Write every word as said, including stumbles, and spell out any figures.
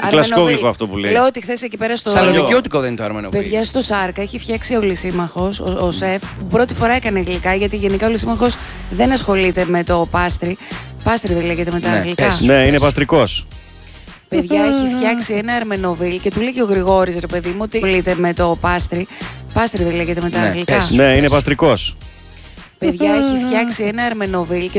Κλασικόδικο αυτό που λέει. Λέω ότι χθες εκεί πέρα στο. Σαλονικιώτικο δεν είναι το αρμενοβίλ. Παιδιά, στο Σάρκα έχει φτιάξει ο Λυσίμαχος, ο, ο σεφ, που πρώτη φορά έκανε γλυκά, γιατί γενικά ο Λυσίμαχος δεν ασχολείται με το πάστρι. Πάστρι δεν λέγεται με τα Ναι, αγγλικά. πες. Ναι, είναι παστρικός. Παιδιά, έχει φτιάξει ένα αρμενοβίλ και του λέει και ο Γρηγόρης, ρε παιδί μου, ότι ασχολείται με το πάστρι. Πάστρι δεν λέγεται με τα Ναι, αγγλικά. πες. Ναι, είναι παστρικός. Παιδιά, έχει φτιάξει ένα αρμενοβίλ.